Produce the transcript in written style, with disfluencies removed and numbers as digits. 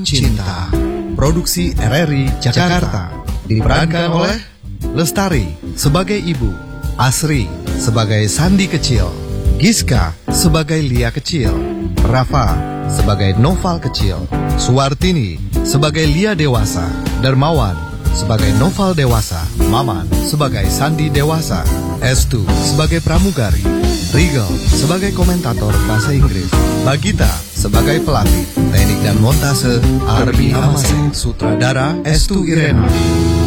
Cinta. Produksi RRI Jakarta. Diperankan oleh Lestari sebagai ibu, Asri sebagai Sandi kecil, Giska sebagai Lia kecil, Rafa sebagai Noval kecil, Suwartini sebagai Lia dewasa, Dermawan sebagai Noval dewasa, Maman sebagai Sandi dewasa, Estu sebagai pramugari, Rigel sebagai komentator bahasa Inggris, Bagita sebagai pelatih, teknik dan montase Arbi Amase, sutradara Estu Irena.